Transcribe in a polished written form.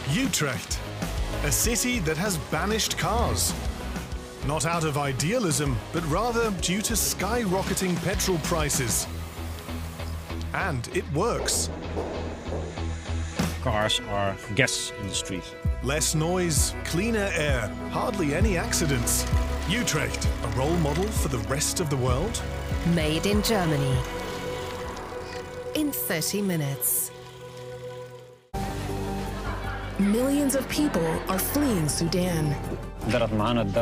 Utrecht, a city that has banished cars. Not out of idealism, but rather due to skyrocketing petrol prices. And it works. Cars are gas in the street. Less noise, cleaner air, hardly any accidents. Utrecht, a role model for the rest of the world? Made in Germany. In 30 minutes. Millions of people are fleeing Sudan.